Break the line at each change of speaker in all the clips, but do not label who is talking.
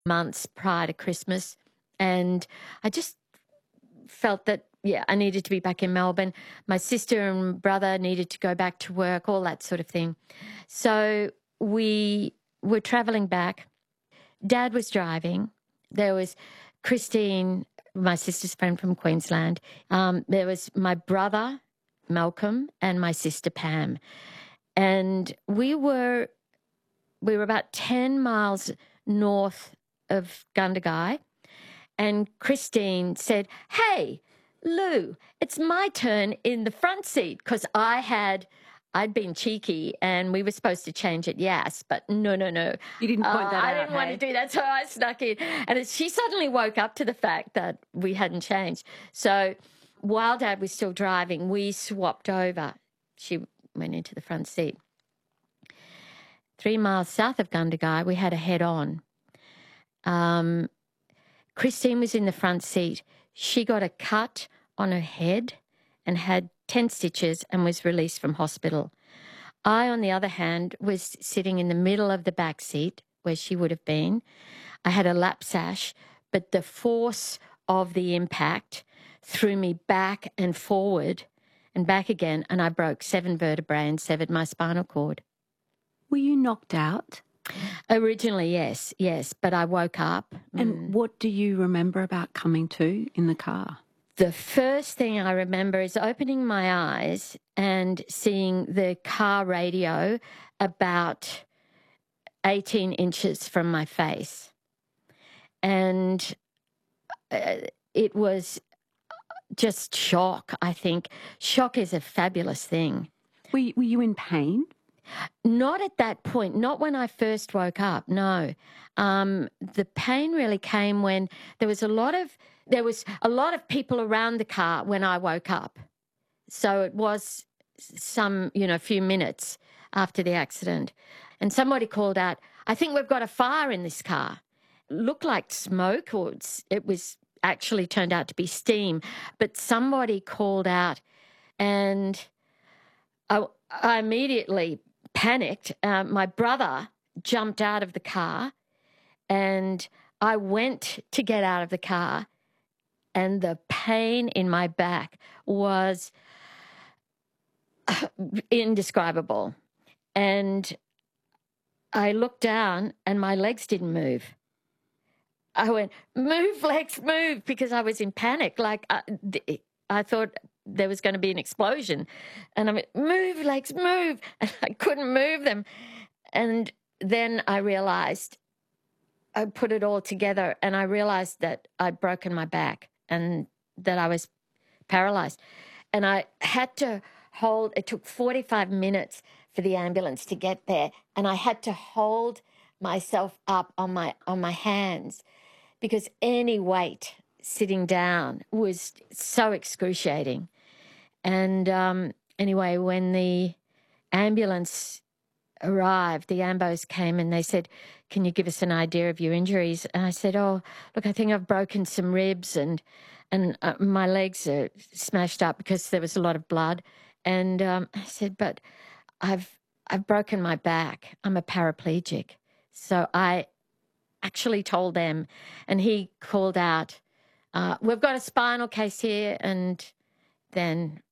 months prior to Christmas. And I just felt that, I needed to be back in Melbourne. My sister and brother needed to go back to work, all that sort of thing. So we were travelling back. Dad was driving. There was Christine, my sister's friend from Queensland. There was my brother, Malcolm, and my sister, Pam. And we were about 10 miles north of Gundagai. And Christine said, "Hey, Lou, it's my turn in the front seat," because I'd been cheeky and we were supposed to change at Yass, but no.
You didn't point that out,
I didn't want to do that, so I snuck in. And she suddenly woke up to the fact that we hadn't changed. So while Dad was still driving, we swapped over. She went into the front seat. 3 miles south of Gundagai, we had a head-on. Christine was in the front seat. She got a cut on her head and had 10 stitches and was released from hospital. I, on the other hand, was sitting in the middle of the back seat where she would have been. I had a lap sash, but the force of the impact threw me back and forward and back again, and I broke 7 vertebrae and severed my spinal cord.
Were you knocked out?
Originally, yes, but I woke up.
And what do you remember about coming to in the car?
The first thing I remember is opening my eyes and seeing the car radio about 18 inches from my face. And it was just shock, I think. Shock is a fabulous thing.
Were you in pain?
Not at that point, not when I first woke up, no. The pain really came when there was a lot of people around the car when I woke up. So it was a few minutes after the accident. And somebody called out, "I think we've got a fire in this car." It looked like smoke, or it was actually turned out to be steam. But somebody called out, and I immediately panicked. My brother jumped out of the car and I went to get out of the car, and the pain in my back was indescribable. And I looked down and my legs didn't move. I went, "Move, legs, move," because I was in panic. Like I thought there was going to be an explosion. And I went, "Move, legs, move." And I couldn't move them. And then I realised, I put it all together, and I realised that I'd broken my back and that I was paralysed. And I had to it took 45 minutes for the ambulance to get there, and I had to hold myself up on my hands because any weight sitting down was so excruciating. And anyway, when the ambulance arrived, the ambos came and they said, "Can you give us an idea of your injuries?" And I said, "Oh, look, I think I've broken some ribs and my legs are smashed up because there was a lot of blood." And I said, "But I've broken my back. I'm a paraplegic." So I actually told them, and he called out, "We've got a spinal case here." And then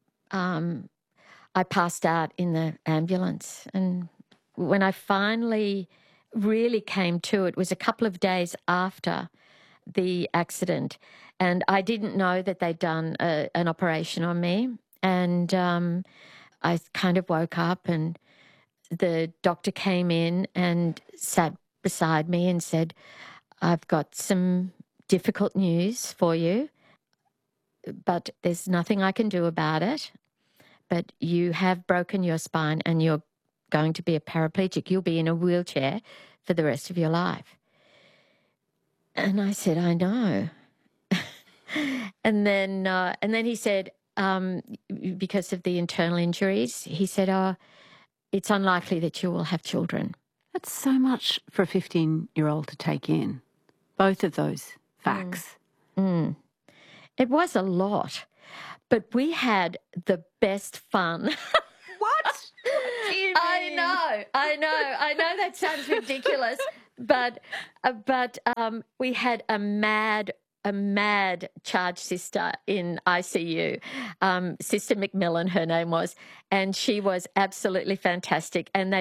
I passed out in the ambulance. And when I finally really came to, it was a couple of days after the accident, and I didn't know that they'd done an operation on me. And I kind of woke up, and the doctor came in and sat beside me and said, "I've got some difficult news for you, but there's nothing I can do about it. But you have broken your spine and you're going to be a paraplegic. You'll be in a wheelchair for the rest of your life." And I said, "I know." And then he said, because of the internal injuries, he said, "Oh, it's unlikely that you will have children."
That's so much for a 15-year-old to take in, both of those facts.
It was a lot, but we had the best fun.
What? What do you mean?
I know that sounds ridiculous, but we had a mad charge sister in ICU, Sister McMillan, her name was, and she was absolutely fantastic. And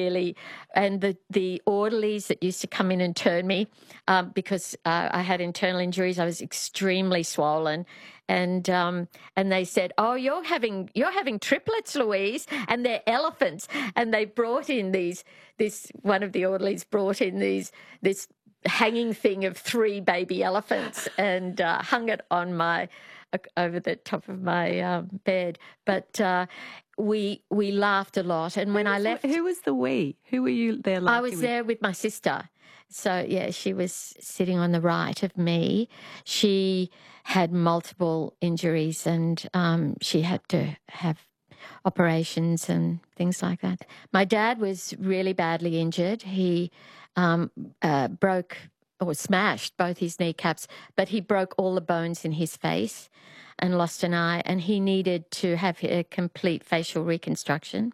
the orderlies that used to come in and turn me, because I had internal injuries, I was extremely swollen. And they said, "Oh, you're having triplets, Louise, and they're elephants." And they brought in one of the orderlies brought in this hanging thing of 3 baby elephants and hung it on over the top of my bed. But we laughed a lot. And when I left,
who was the we? Who were you there laughing
I was there with my sister. So, yeah, she was sitting on the right of me. She had multiple injuries and she had to have operations and things like that. My dad was really badly injured. He broke or smashed both his kneecaps, but he broke all the bones in his face and lost an eye, and he needed to have a complete facial reconstruction.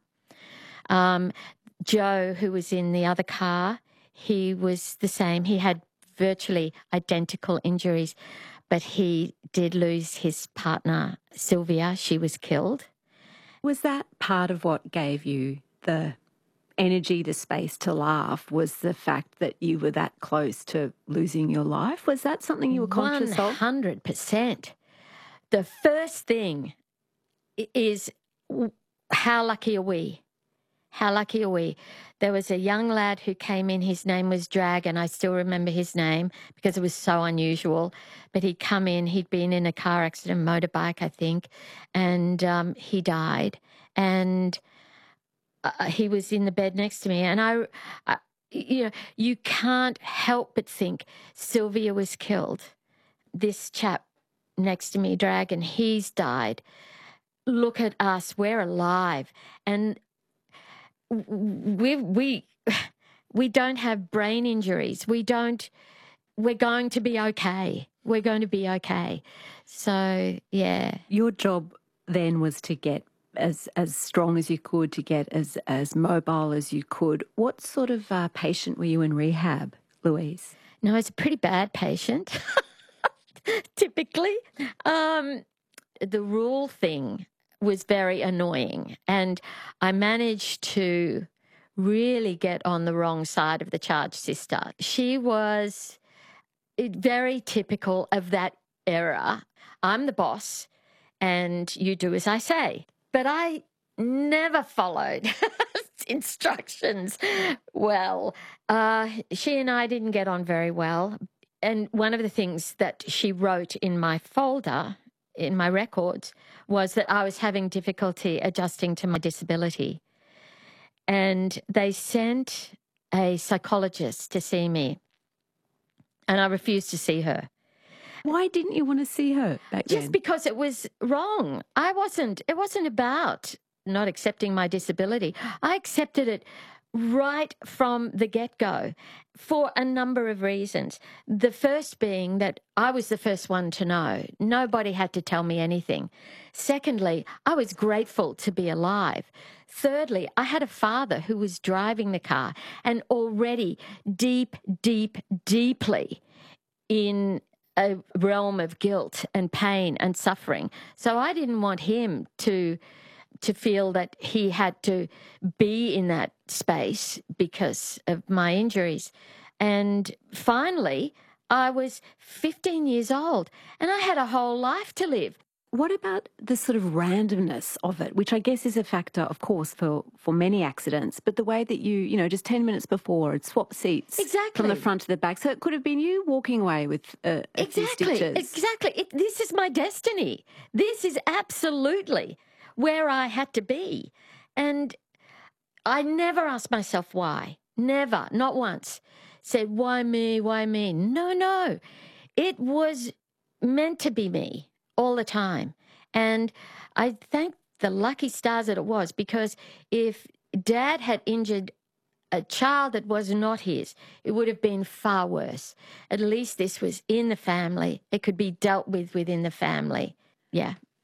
Joe, who was in the other car, he was the same. He had virtually identical injuries, but he did lose his partner, Sylvia. She was killed.
Was that part of what gave you the energy, the space to laugh, was the fact that you were that close to losing your life? Was that something you were conscious of?
100%. The first thing is, how lucky are we? How lucky are we? There was a young lad who came in. His name was Dragon. I still remember his name because it was so unusual. But he'd come in. He'd been in a car accident, motorbike, I think, and he died. And he was in the bed next to me. And you can't help but think Sylvia was killed. This chap next to me, Dragon, he's died. Look at us. We're alive. And we don't have brain injuries. We're going to be okay. We're going to be okay. So, yeah.
Your job then was to get as strong as you could, to get as mobile as you could. What sort of patient were you in rehab, Louise?
No, I was a pretty bad patient, typically. The rule thing was very annoying, and I managed to really get on the wrong side of the charge sister. She was very typical of that era. I'm the boss and you do as I say. But I never followed instructions well. She and I didn't get on very well. And one of the things that she wrote in my folder, in my records, was that I was having difficulty adjusting to my disability. And they sent a psychologist to see me, and I refused to see her.
Why didn't you want to see her back then?
Just because it was wrong. It wasn't about not accepting my disability. I accepted it right from the get-go for a number of reasons. The first being that I was the first one to know. Nobody had to tell me anything. Secondly, I was grateful to be alive. Thirdly, I had a father who was driving the car and already deeply in a realm of guilt and pain and suffering. So I didn't want him to feel that he had to be in that space because of my injuries. And finally, I was 15 years old and I had a whole life to live.
What about the sort of randomness of it, which I guess is a factor, of course, for many accidents, but the way that you just 10 minutes before had swapped seats from the front to the back. So it could have been you walking away with a few stitches.
Exactly. This is my destiny. This is absolutely where I had to be. And I never asked myself why. Never, not once. Said, why me, why me? No. It was meant to be me all the time. And I thank the lucky stars that it was, because if Dad had injured a child that was not his, it would have been far worse. At least this was in the family. It could be dealt with within the family. Yeah.